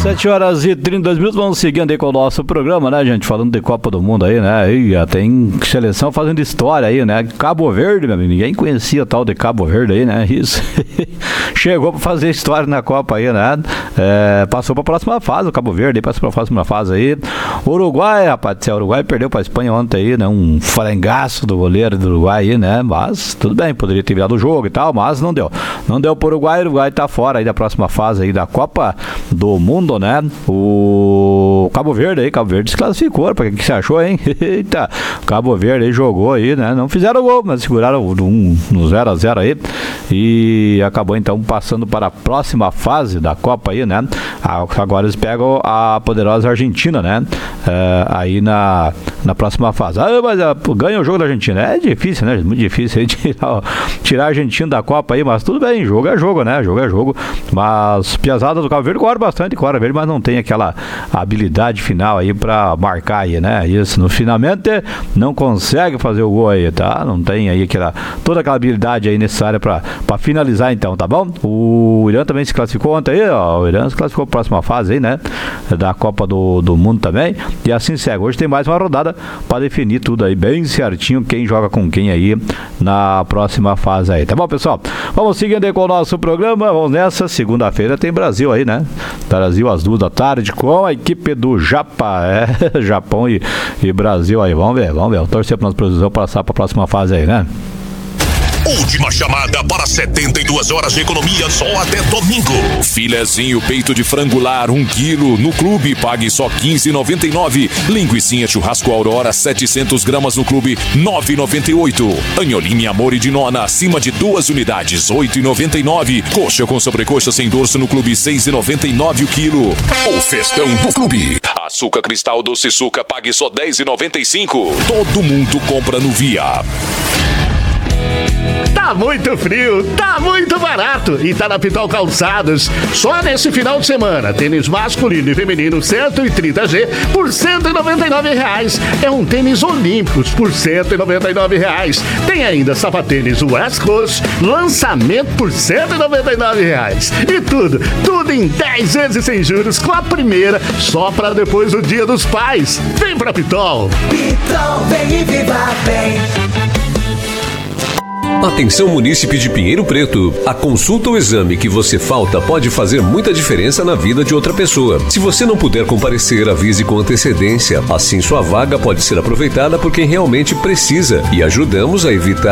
7h32, vamos seguindo aí com o nosso programa, né, gente? Falando de Copa do Mundo aí, né? E tem seleção fazendo história aí, né? Cabo Verde, meu amigo, ninguém conhecia tal de Cabo Verde aí, né? Isso. Chegou pra fazer história na Copa aí, né? Passou pra próxima fase, o Cabo Verde aí passou pra próxima fase aí. Uruguai, rapaz, o Uruguai perdeu pra Espanha ontem aí, né? Um frangaço do goleiro do Uruguai aí, né? Mas tudo bem, poderia ter virado o jogo e tal, mas não deu. Não deu pro Uruguai, o Uruguai tá fora aí da próxima fase aí da Copa do Mundo, né? O Cabo Verde se classificou, para que você achou, hein? Eita, Cabo Verde aí jogou aí, né? Não fizeram gol, mas seguraram no 0-0 aí e acabou então passando para a próxima fase da Copa aí, né? Agora eles pegam a poderosa Argentina, né? Aí na próxima fase. Mas ganha o jogo da Argentina. É difícil, né? Muito difícil aí tirar a Argentina da Copa aí, mas tudo bem, jogo é jogo, né? Jogo é jogo. Mas piazada do Cabo Verde corre bastante, mas não tem aquela habilidade final aí pra marcar aí, né? Isso, no finalmente não consegue fazer o gol aí, tá? Não tem aí toda aquela habilidade aí necessária pra finalizar então, tá bom? O Irã também se classificou ontem aí, ó. O Irã se classificou pra próxima fase aí, né? Da Copa do Mundo também. E assim segue. Hoje tem mais uma rodada pra definir tudo aí bem certinho, quem joga com quem aí na próxima fase aí, tá bom, pessoal? Vamos seguindo aí com o nosso programa, vamos nessa. Segunda-feira tem Brasil aí, né? Brasil às 2h com a equipe do Japa, Japão e Brasil aí, vamos ver, torcer para nossa produção passar para a próxima fase aí, né? Última chamada para 72 horas de economia só até domingo. Filezinho peito de frango lar 1 quilo no clube, pague só R$15,99. Linguicinha churrasco Aurora 700 gramas no clube, R$9,98. Anholinha Amore de Nona acima de 2 unidades, R$8,99. Coxa com sobrecoxa sem dorso no clube, R$6,99 o quilo. O festão do clube. Açúcar Cristal Doce Suca, pague só R$10,95. Todo mundo compra no Via. Tá muito frio, tá muito barato e tá na Pitol Calçados. Só nesse final de semana, tênis masculino e feminino 130G por R$199. É um tênis Olímpicos por R$199. Tem ainda sapatênis West Coast, lançamento por R$199. E tudo em 10 vezes sem juros com a primeira, só pra depois do Dia dos Pais. Vem pra Pitol. Pitol, vem e viva bem. Atenção, munícipe de Pinheiro Preto. A consulta ou exame que você falta pode fazer muita diferença na vida de outra pessoa. Se você não puder comparecer, avise com antecedência. Assim sua vaga pode ser aproveitada por quem realmente precisa e ajudamos a evitar